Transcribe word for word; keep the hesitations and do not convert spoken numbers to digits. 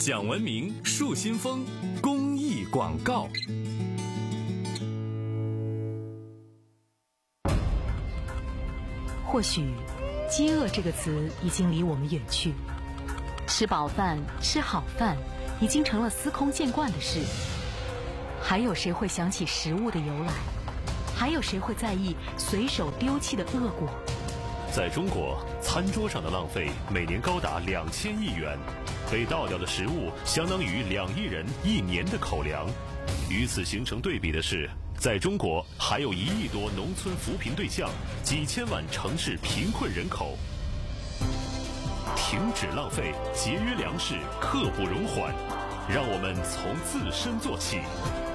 讲文明树新风公益广告。 或许饥饿这个词已经离我们远去，吃饱饭吃好饭已经成了司空见惯的事。还有谁会想起食物的由来？还有谁会在意随手丢弃的恶果？ 在中国，餐桌上的浪费每年高达两千亿元，被倒掉的食物相当于两亿人一年的口粮。与此形成对比的是，在中国还有一亿多农村扶贫对象，几千万城市贫困人口。停止浪费，节约粮食，刻不容缓。让我们从自身做起。